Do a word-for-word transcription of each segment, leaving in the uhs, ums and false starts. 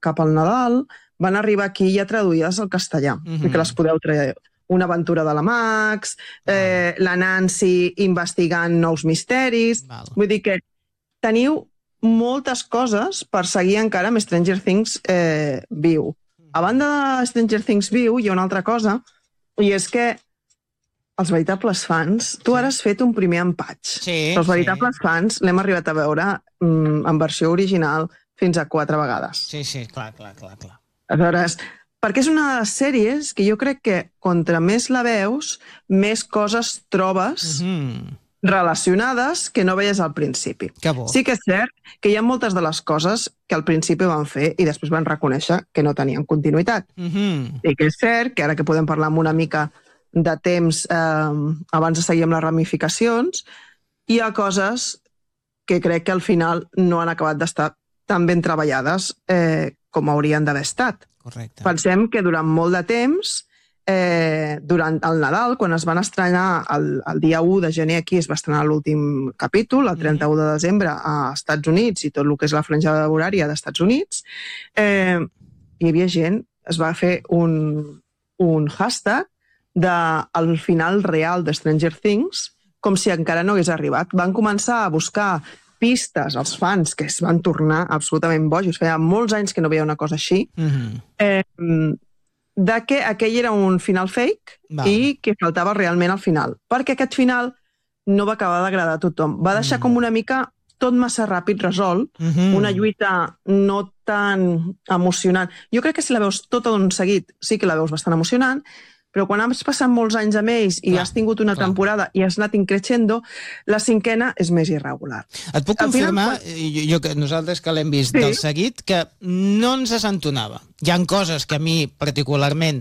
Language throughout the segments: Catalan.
cap al Nadal, van arribar aquí ja traduïdes al castellà, mm-hmm. que les podeu treure. Una aventura de la Max, eh, la Nancy investigant nous misteris... Val. Vull dir que teniu moltes coses per seguir encara amb Stranger Things eh, viu. A banda de Stranger Things viu, hi ha una altra cosa, i és que els veritables fans... Tu ara has fet un primer empatx. Sí, els veritables sí. fans l'hem arribat a veure mm, en versió original fins a quatre vegades. Sí, sí, clar, clar, clar. clar. Aleshores, perquè és una de les sèries que jo crec que contra més la veus, més coses trobes Mm-hmm. relacionades que no veies al principi. Que bo. Sí que és cert que hi ha moltes de les coses que al principi van fer i després van reconèixer que no tenien continuïtat. Mm-hmm. I que és cert que ara que podem parlar amb una mica de temps eh, abans de seguir amb les ramificacions, hi ha coses que crec que al final no han acabat d'estar tan ben treballades eh, com haurien d'haver estat. Correcte. Pensem que durant molt de temps, eh, durant el Nadal, quan es van estrenar el, el dia u de gener aquí, es va estrenar l'últim capítol, el trenta-u de desembre a Estats Units i tot el que és la franja horària d'Estats Units, eh, hi havia gent, es va fer un, un hashtag del final real de Stranger Things com si encara no hagués arribat. Van començar a buscar pistes als fans que es van tornar absolutament bojos. Feia molts anys que no veia una cosa així. Mm-hmm. Eh, de que aquell era un final fake Val. i que faltava realment al final. Perquè aquest final no va acabar d'agradar a tothom. Va deixar Mm. com una mica tot massa ràpid resolt, Mm-hmm. una lluita no tan emocionant. Jo crec que si la veus tota d'un seguit sí que la veus bastant emocionant, però quan has passat molts anys amb ells i Clar, has tingut una clar. temporada i has anat increixendo, la cinquena és més irregular. Et puc Al confirmar, final, jo, jo, que nosaltres que l'hem vist Sí. del seguit, que no ens entonava. Hi ha coses que a mi particularment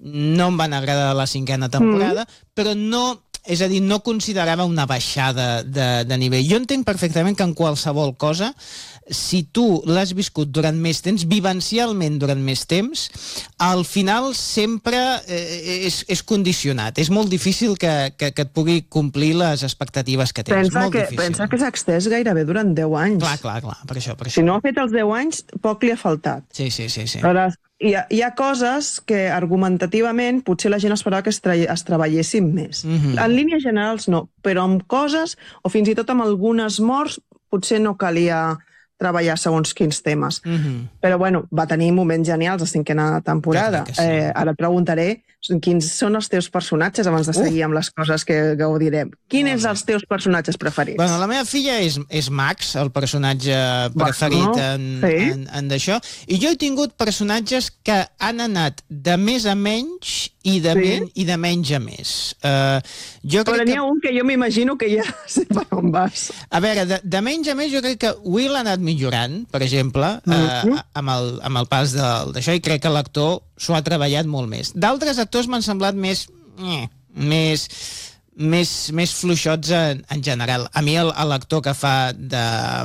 no em van agradar de la cinquena temporada, mm. però no... És a dir, no considerava una baixada de, de nivell. Jo entenc perfectament que en qualsevol cosa, si tu l'has viscut durant més temps, vivencialment durant més temps, al final sempre eh, és, és condicionat. És molt difícil que, que, que et pugui complir les expectatives que tens. pensa molt que, difícil. pensa que s'ha extès gairebé durant deu anys. Clar, clar, clar, per això, per això. Si no ha fet els deu anys, poc li ha faltat. Sí, sí, sí, sí. Aleshores, hi ha, hi ha coses que argumentativament potser la gent esperava que es, tra es treballessin més. Mhm. En línies generals no, però amb coses, o fins i tot amb algunes morts, potser no calia treballar segons quins temes. Mhm. Però bueno, va tenir moments genials a cinquena temporada. Jo crec que sí. Eh, ara et preguntaré quins són els teus personatges abans de seguir amb les coses que gaudirem. Quins Molt són bé. els teus personatges preferits? Bueno, la meva filla és, és Max, el personatge preferit Bueno, en, sí. en, en d'això, i jo he tingut personatges que han anat de més a menys i de, Sí? men i de menys a més. Uh, jo Però crec n'hi que... ha un que jo m'imagino que ja sé per on vas. A veure, de, de menys a més jo crec que Will ha anat millorant, per exemple, Mhm. uh, amb, el, amb el pas del- d'això, i crec que l'actor s'ho ha treballat molt més. D'altres actors m'han semblat més... Eh, més més, més fluixots en, en general. A mi el- l'actor que fa de,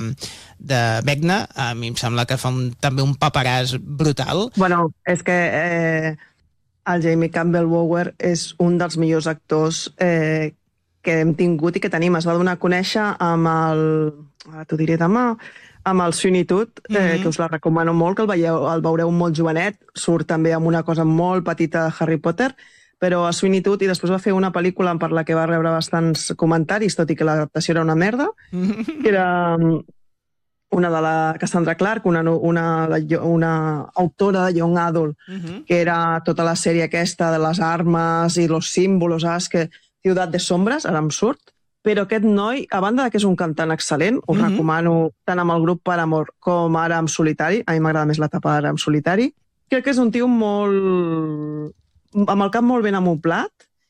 de Vecna, a mi em sembla que fa un, també un paperàs brutal. Bueno, és que eh, el Jamie Campbell Bower és un dels millors actors eh, que hem tingut i que tenim. Es va donar a conèixer amb el... Ara t'ho diré demà, amb el Sweeney Todd, eh, Mhm. que us la recomano molt, que el, veieu, el veureu molt jovenet, surt també amb una cosa molt petita de Harry Potter, però a Sweeney Todd, i després va fer una pel·lícula per la que va rebre bastants comentaris, tot i que l'adaptació era una merda, que era mm, una de la Cassandra Clark, una, una, una autora de Young Adult, Mhm. que era tota la sèrie aquesta de les armes i los símbolos, saps? Que Ciutat de Sombres, ara em surt. Però aquest noi, a banda de que és un cantant excel·lent, us Mhm. recomano tant amb el grup Paramore com ara amb Solitari, a mi m'agrada més l'etapa d'ara amb Solitari, crec que és un tio molt... amb el cap molt ben amoblat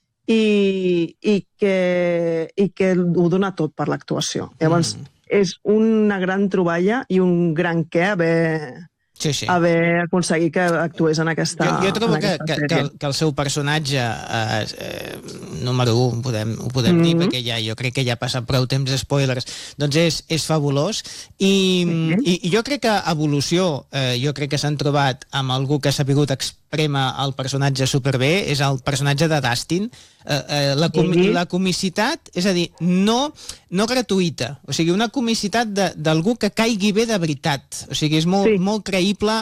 i, i, que, i que ho dona tot per l'actuació. Llavors, Mm. és una gran troballa i un gran què haver, Sí, sí. haver aconseguit que actués en aquesta Jo, jo trobo en que, aquesta que, sèrie. que, el, que el seu personatge eh, eh, número un, podem, ho podem Mhm. dir, perquè ja, jo crec que ja ha passat prou temps de spoilers, doncs és, és fabulós. I, Mhm. i, i jo crec que evolució, eh, jo crec que s'han trobat amb algú que s'ha sabut exprema el personatge superbé, és el personatge de Dustin. Eh, eh, la, com, Sí. la comicitat, és a dir, no, no gratuïta, o sigui, una comicitat de- d'algú que caigui bé de veritat, o sigui, és molt, Sí. molt creïble